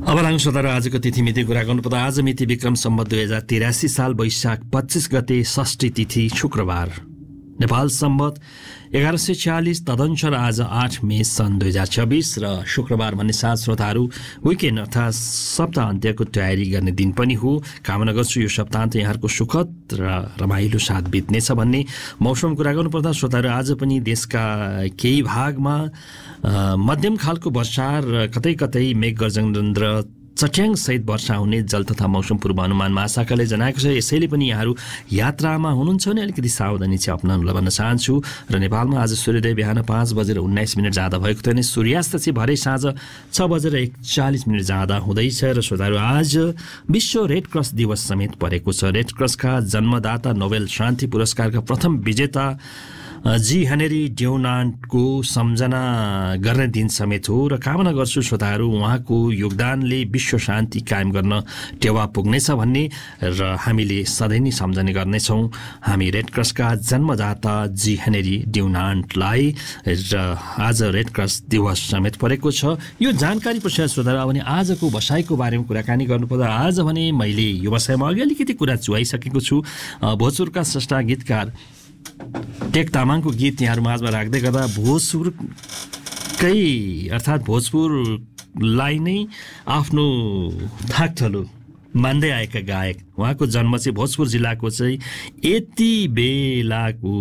अब लाङ श्रोताहरू आजको तिथि मिति कुरा गर्नुपर्दा आज मिति विक्रम सम्वत 2083 साल वैशाख 25 गते षष्ठी तिथि शुक्रबार नेपाल सम्वत 1146 तदनुसार आज 8 मे सन् 2026 र शुक्रबार भन्ने साथ श्रोताहरू विकेन्ड अर्थात् सप्ताह अन्त्यको तयारी गर्ने दिन पनि हो। कामना गर्छु यो सप्ताहन्त यहाँहरूको सुखद र रमाइलो साथ बित्नेछ भन्ने। मौसम कुरा गर्नुपर्दा श्रोताहरू आज पनि देशका केही भागमा मध्यम खालको वर्षा र कतै कतै मेघ गर्जन र चट्याङ सहित वर्षा हुने जल तथा मौसम पूर्वानुमान महाशाखाले जनाएको छ। यसैले पनि यहाँहरू यात्रामा हुनुहुन्छ भने अलिकति सावधानी चाहिँ अपनाउनलाई भन्न चाहन्छु। र नेपालमा आज सूर्योदय बिहान 5:19 जाँदा भएको थियो भने सूर्यास्त चाहिँ भरे साँझ 6:41 जाँदा हुँदैछ। र श्रोताहरू आज विश्व रेड क्रस दिवस समेत परेको छ। रेड क्रसका जन्मदाता नोबेल शान्ति पुरस्कारका प्रथम विजेता जी हेनरी ड्युनान्टको सम्झना गर्ने दिन समेत हो। र कामना गर्छु श्रोताहरू उहाँको योगदानले विश्व शान्ति कायम गर्न टेवा पुग्नेछ भन्ने र हामीले सधैँ नै सम्झने गर्नेछौँ हामी रेड क्रसका जन्मदाता जी हेनरी ड्युनान्टलाई। र आज रेड क्रस दिवस समेत परेको छ। यो जानकारी पश्चात श्रोताहरू अब भने आजको बसाइको बारेमा कुराकानी गर्नुपर्दा आज भने मैले यो बसाइमा अघि अलिकति कुरा चुहाइसकेको छु। भोजपुरका स्रष्टा गीतकार टेक तामाङको गीत यहाँहरू माझमा राख्दै गर्दा भोजपुरकै अर्थात् भोजपुरलाई नै आफ्नो थाकथलो मान्दै आएका गायक उहाँको जन्म चाहिँ भोजपुर जिल्लाको चाहिँ यति बेलाको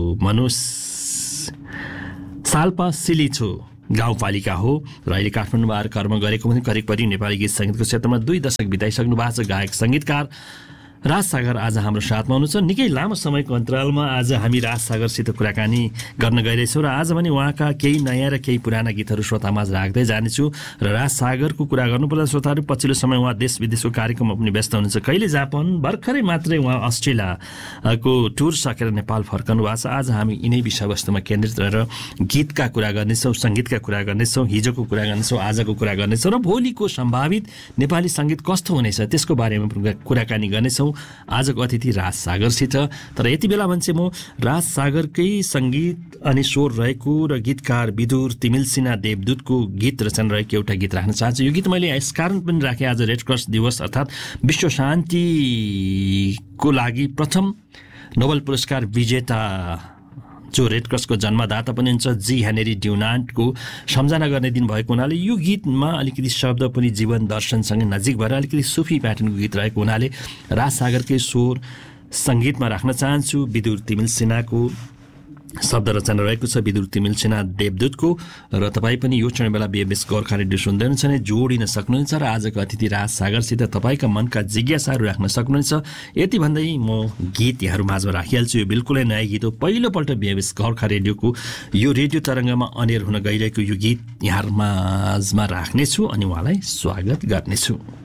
साल्पा सिलिछो गाउँपालिका हो र अहिले काठमाडौँमा आएर कर्म गरेको पनि करिब नेपाली गीत सङ्गीतको क्षेत्रमा 2 दशक बिताइसक्नु भएको छ। गायक सङ्गीतकार राज सागर आज हाम्रो साथमा हुनुहुन्छ। निकै लामो समयको अन्तरालमा आज हामी राज सागरसित कुराकानी गर्न गइरहेछौँ र आज भने उहाँका केही नयाँ र केही पुराना गीतहरू श्रोतामा राख्दै जानेछु। र राज सागरको कुरा गर्नुपर्दा श्रोताहरू पछिल्लो समय उहाँ देश विदेशको कार्यक्रममा पनि व्यस्त हुनुहुन्छ। कहिले जापान भर्खरै मात्रै उहाँ अस्ट्रेलियाको टुर सकेर नेपाल फर्कनु भएको छ। आज हामी यिनै विषयवस्तुमा केन्द्रित रहेर गीतका कुरा गर्नेछौँ, सङ्गीतका कुरा गर्नेछौँ, हिजोको कुरा गर्नेछौँ, आजको कुरा गर्नेछौँ र भोलिको सम्भावित नेपाली सङ्गीत कस्तो हुनेछ त्यसको बारेमा कुराकानी गर्नेछौँ आजको अतिथि राज सागरसित। तर यति बेला भने म राज सागरकै सङ्गीत अनि स्वर रहेको र गीतकार विदुर तिमिल सिन्हा देवदूतको गीत रचना रहेको एउटा गीत राख्न चाहन्छु। यो गीत मैले यस कारण पनि राखेँ आज रेड क्रस दिवस अर्थात् विश्व शान्तिको लागि प्रथम नोबेल पुरस्कार विजेता जो रेड क्रसको जन्मदाता पनि हुन्छ जी हेनरी ड्युनान्टको सम्झना गर्ने दिन भएको हुनाले यो गीतमा अलिकति शब्द पनि जीवन दर्शनसँग नजिक भएर अलिकति सुफी प्याटर्नको गीत रहेको हुनाले राज सागरकै स्वर सङ्गीतमा राख्न चाहन्छु। विदुर तिमिल सिन्हाको शब्द रचना रहेको छ विदुर तिमिल सिन्हा देवदूतको। र तपाईँ पनि यो क्षण बेला बिएमएस गोर्खा रेडियो सुन्दै हुनुहुन्छ भने जोडिन सक्नुहुन्छ र आजको अतिथि राज सागरसित तपाईँका मनका जिज्ञासाहरू राख्न सक्नुहुन्छ। यति भन्दै म गीत यहाँहरू माझमा राखिहाल्छु। यो बिल्कुलै नयाँ गीत हो। पहिलोपल्ट बिएमएस गोर्खा रेडियोको यो रेडियो तरङ्गमा अनेर हुन गइरहेको यो गीत यहाँहरू माझमा राख्नेछु अनि उहाँलाई स्वागत गर्नेछु।